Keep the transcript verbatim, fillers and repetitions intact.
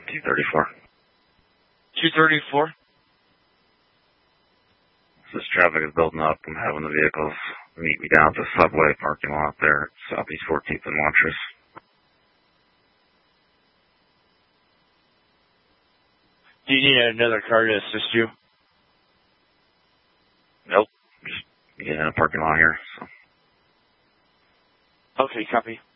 two thirty-four. two thirty-four? This traffic is building up. I'm having the vehicles meet me down at the subway parking lot there at Southeast fourteenth and Montrose. Do you need another car to assist you? Nope. Just get in a parking lot here. So. Okay, copy.